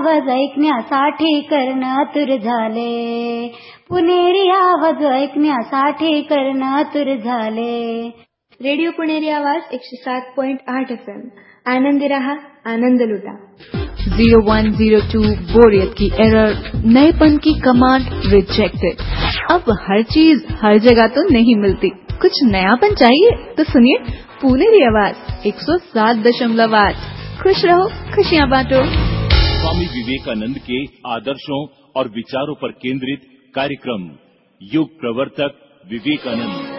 आवाज ऐकण्यासाठी कर्ण आतुर झाले, पुणेरी आवाज ऐकण्यासाठी कर्ण आतुर झाले. रेडिओ पुणेरी आवाज 107.8 FM. आनंदी रहा, आनंद लुटा. 0102 बोरियत की एरर, नएपन की कमांड रिजेक्टेड. अब हर चीज हर जगह तो नहीं मिलती, कुछ नयापन चाहिए तो सुनिए पुणेरी आवाज 107.8. खुश रहो, खुशियाँ बांटो. स्वामी विवेकानंद के आदर्शों और विचारों पर केंद्रित कार्यक्रम युग प्रवर्तक विवेकानंद.